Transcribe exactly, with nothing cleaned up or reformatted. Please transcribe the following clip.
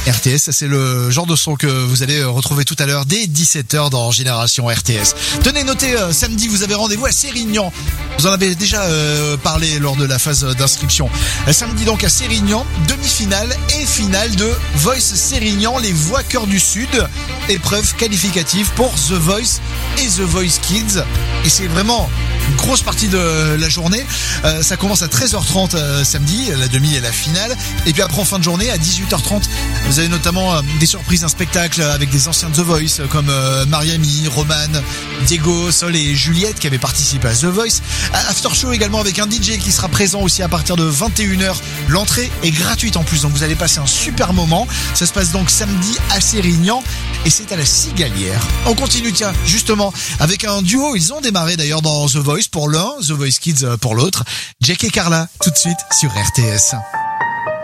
R T S, c'est le genre de son que vous allez retrouver tout à l'heure dès dix-sept heures dans Génération R T S. Tenez, notez, euh, samedi, vous avez rendez-vous à Sérignan. Vous en avez déjà euh, parlé lors de la phase d'inscription. Euh, samedi donc à Sérignan, demi-finale et finale de Voice Sérignan, les voix cœur du Sud. Épreuve qualificative pour The Voice et The Voice Kids. Et c'est vraiment une grosse partie de la journée. Euh, ça commence à treize heures trente euh, samedi, la demi et la finale. Et puis après en fin de journée à dix-huit heures trente, vous avez notamment euh, des surprises, un spectacle avec des anciens de The Voice euh, comme euh, Mariami, Roman, Diego, Sol et Juliette qui avaient participé à The Voice. After show également avec un D J qui sera présent aussi à partir de vingt et une heures. L'entrée est gratuite en plus, donc vous allez passer un super moment. Ça se passe donc samedi à Sérignan et c'est à la Cigalière. On continue, tiens, justement, avec un duo. Ils ont démarré d'ailleurs dans The Voice pour l'un, The Voice Kids pour l'autre. Jack et Carla, tout de suite sur R T S.